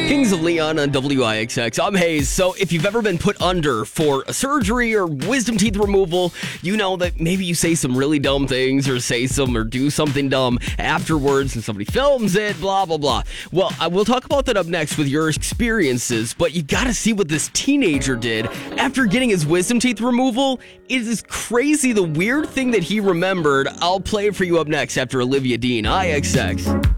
Kings of Leon on WIXX. I'm Hayes. So if you've ever been put under for a surgery or wisdom teeth removal, you know that maybe you say some really dumb things or do something dumb afterwards and somebody films it, blah, blah, blah. Well, we'll talk about that up next with your experiences, but you gotta see what this teenager did after getting his wisdom teeth removal. It is crazy, the weird thing that he remembered. I'll play it for you up next after Olivia Dean, IXX.